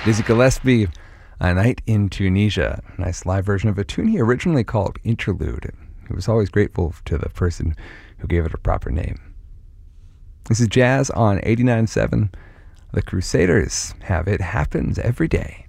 Dizzy Gillespie, A Night in Tunisia. Nice live version of a tune he originally called Interlude. He was always grateful to the person who gave it a proper name. This is Jazz on 89.7. The Crusaders have It Happens Every Day.